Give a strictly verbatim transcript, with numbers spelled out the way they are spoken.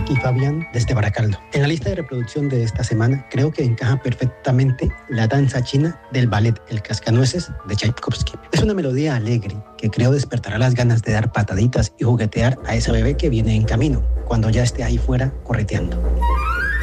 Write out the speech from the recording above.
y Fabián desde Baracaldo. En la lista de reproducción de esta semana creo que encaja perfectamente la danza china del ballet El Cascanueces de Tchaikovsky. Es una melodía alegre que creo despertará las ganas de dar pataditas y juguetear a esa bebé que viene en camino, cuando ya esté ahí fuera correteando.